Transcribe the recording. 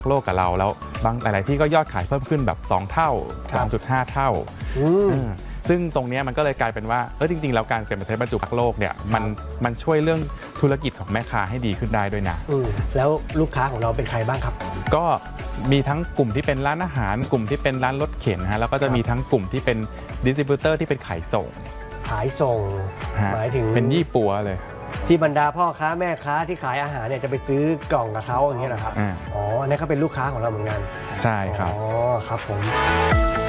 โลกกับเราแล้วบางหลายๆที่ก็ยอดขายเพิ่มขึ้นแบบ2เท่า 3.5 เท่าซึ่งตรงนี้มันก็เลยกลายเป็นว่าจริงๆแล้วการเปลี่ยนมาใช้บรรจุภัณฑ์โลกเนี่ยมันช่วยเรื่องธุรกิจของแม่ค้าให้ดีขึ้นได้ด้วยนะแล้วลูกค้าของเราเป็นใครบ้างครับก็มีทั้งกลุ่มที่เป็นร้านอาหารกลุ่มที่เป็นร้านรถเข็นฮะแล้วก็จะมีทั้งกลุ่มที่เป็นดิสติบิวเตอร์ที่เป็นขายส่งหมายถึงเป็นยี่ปัวเลยที่บรรดาพ่อค้าแม่ค้าที่ขายอาหารเนี่ยจะไปซื้อกล่องกับเขาอย่างเงี้ยเหรอครับนั่นเขาเป็นลูกค้าของเราเหมือนกันใช่ครับครับผม